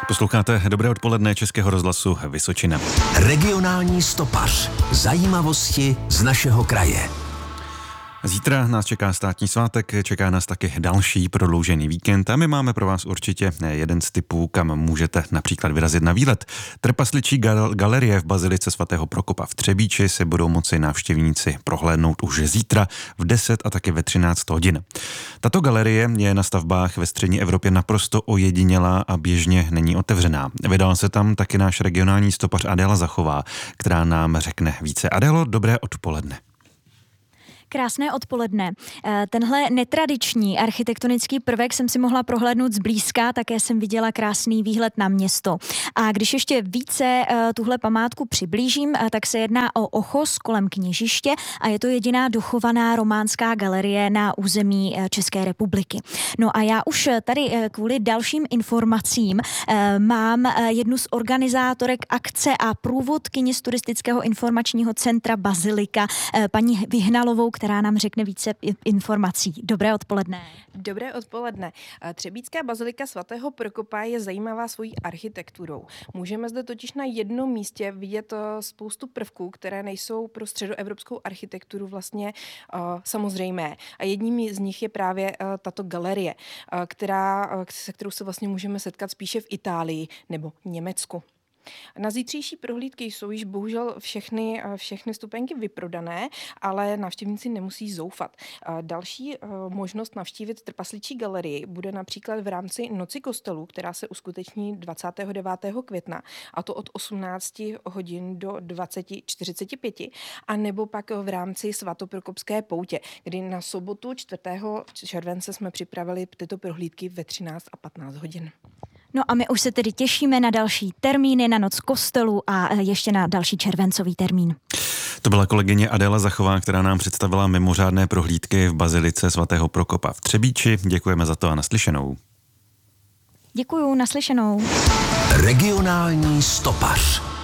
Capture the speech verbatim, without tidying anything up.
Posloucháte Dobré odpoledne Českého rozhlasu Vysočina. Regionální stopař. Zajímavosti z našeho kraje. Zítra nás čeká státní svátek, čeká nás taky další prodloužený víkend a my máme pro vás určitě jeden z typů, kam můžete například vyrazit na výlet. Trpasličí gal- galerie v bazilice svatého Prokopa v Třebíči se budou moci návštěvníci prohlédnout už zítra v deset a taky ve třináct hodin. Tato galerie je na stavbách ve střední Evropě naprosto ojedinělá a běžně není otevřená. Vydal se tam taky náš regionální stopař Adéla Zachová, která nám řekne více. Adélo, dobré odpoledne. Krásné odpoledne. Tenhle netradiční architektonický prvek jsem si mohla prohlédnout zblízka, také jsem viděla krásný výhled na město. A když ještě více tuhle památku přiblížím, tak se jedná o ochos kolem kněžiště a je to jediná dochovaná románská galerie na území České republiky. No a já už tady kvůli dalším informacím mám jednu z organizátorek akce a průvodkyni z turistického informačního centra Bazilika, paní Vyhnalovou, která nám řekne více informací. Dobré odpoledne. Dobré odpoledne. Třebíčská bazilika svatého Prokopa je zajímavá svojí architekturou. Můžeme zde totiž na jednom místě vidět spoustu prvků, které nejsou pro středoevropskou architekturu vlastně uh, samozřejmé. A jedním z nich je právě uh, tato galerie, uh, která, uh, se kterou se vlastně můžeme setkat spíše v Itálii nebo Německu. Na zítřejší prohlídky jsou již bohužel všechny, všechny vstupenky vyprodané, ale návštěvníci nemusí zoufat. Další možnost navštívit Trpasličí galerii bude například v rámci Noci kostelů, která se uskuteční dvacátého devátého května, a to od osmnácti hodin do dvacet čtyřicet pět, a nebo pak v rámci svatoprokopské poutě, kdy na sobotu čtvrtého července jsme připravili tyto prohlídky ve třináct a patnáct hodin. No a my už se tedy těšíme na další termíny, na Noc kostelů a ještě na další červencový termín. To byla kolegyně Adéla Zachová, která nám představila mimořádné prohlídky v bazilice svatého Prokopa v Třebíči. Děkujeme za to a naslyšenou. Děkuju, naslyšenou. Regionální stopař.